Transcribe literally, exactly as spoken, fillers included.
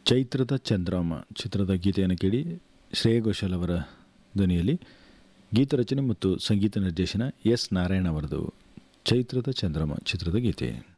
ಚೈತ್ರದ ಚಂದ್ರಮ ಚಿತ್ರದ ಗೀತೆಯನ್ನು ಕೇಳಿ ಶ್ರೇಯಾ ಘೋಷಾಲ್ ಅವರ ಧ್ವನಿಯಲ್ಲಿ ಗೀತರಚನೆ ಮತ್ತು ಸಂಗೀತ ನಿರ್ದೇಶನ ಎಸ್ ನಾರಾಯಣ ಅವರದು. ಚೈತ್ರದ ಚಂದ್ರಮ ಚಿತ್ರದ ಗೀತೆ.